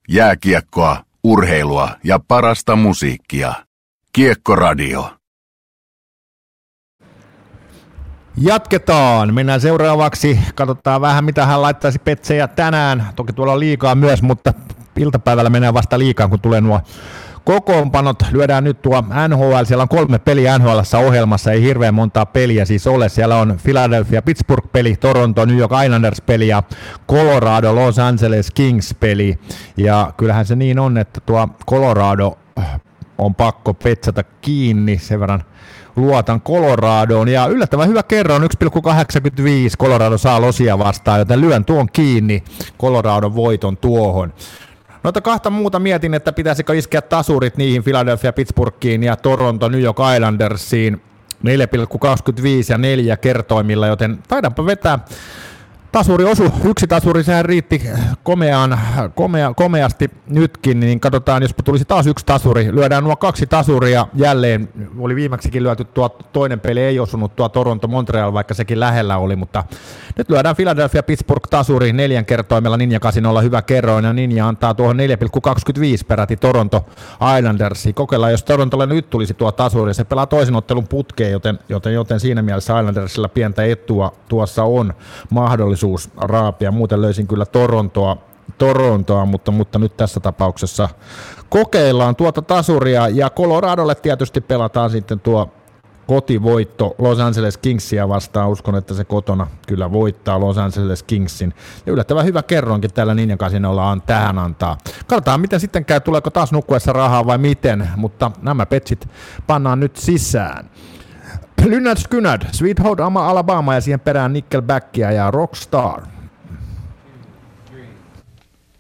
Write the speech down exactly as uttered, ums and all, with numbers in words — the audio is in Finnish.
jääkiekkoa, urheilua ja parasta musiikkia. Kiekkoradio. Jatketaan. Mennään seuraavaksi. Katsotaan vähän, mitä hän laittaisi petsejä tänään. Toki tuolla on liikaa myös, mutta iltapäivällä mennään vasta liikaan, kun tulee nuo kokoonpanot. Lyödään nyt tuo N H L. Siellä on kolme peliä N H L:ssä ohjelmassa. Ei hirveän montaa peliä siis ole. Siellä on Philadelphia-Pittsburgh-peli, Toronto, New York Islanders-peli ja Colorado, Los Angeles Kings-peli. Ja kyllähän se niin on, että tuo Colorado on pakko petsata kiinni. Sen verran luotan Coloradoon. Ja yllättävän hyvä kerroin, yksi pilkku kahdeksankymmentäviisi Colorado saa Losia vastaan, joten lyön tuon kiinni Coloradon voiton tuohon. Noita kahta muuta mietin, että pitäisikö iskeä tasurit niihin Philadelphia Pittsburghiin ja Toronto New York Islandersiin neljä pilkku kaksikymmentäviisi ja neljä kertoimilla, joten taidaanpa vetää. Tasuri osu, yksi tasuri, sehän riitti komeaan, komea, komeasti nytkin, niin katsotaan, jos tulisi taas yksi tasuri, lyödään nuo kaksi tasuria jälleen, oli viimeksikin lyöty tuo toinen peli, ei osunut tuo Toronto Montreal, vaikka sekin lähellä oli, mutta nyt lyödään Philadelphia Pittsburgh tasuri neljän kertoimella, Ninja Casinolla hyvä kerroin, ja Ninja antaa tuohon neljä pilkku kaksikymmentäviisi peräti Toronto Islandersiin. Kokeillaan, jos Torontolle nyt tulisi tuo tasuri, se pelaa toisen ottelun putkeen, joten, joten, joten siinä mielessä Islandersilla pientä etua tuossa on mahdollisuus raapia. Muuten löysin kyllä Torontoa, Torontoa mutta, mutta nyt tässä tapauksessa kokeillaan tuota tasuria, ja Coloradolle tietysti pelataan sitten tuo kotivoitto Los Angeles Kingsia vastaan. Uskon, että se kotona kyllä voittaa Los Angeles Kingsin. Ja yllättävän hyvä kerronkin tällä Ninja Casinolla on tähän antaa. Katsotaan, miten sitten käy, tuleeko taas nukkuessa rahaa vai miten, mutta nämä petsit pannaan nyt sisään. Lynyrd Skynyrd, Sweet Home Alabama ja siihen perään Nickelbackia ja Rockstar.